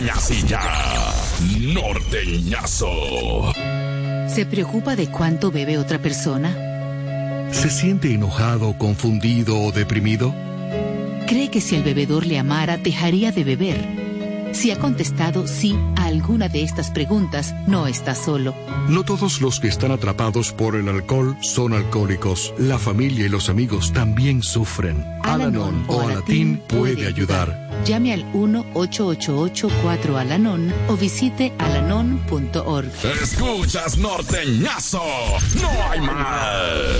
Así ya, norteñazo. ¿Se preocupa de cuánto bebe otra persona? ¿Se siente enojado, confundido o deprimido? ¿Cree que si el bebedor le amara, dejaría de beber? Si ha contestado sí a alguna de estas preguntas, no está solo. No todos los que están atrapados por el alcohol son alcohólicos. La familia y los amigos también sufren. Al-Anon o Alatín puede ayudar. Llame al 1-888-4-ALANON o visite alanon.org. Escuchas norteñazo. No hay más.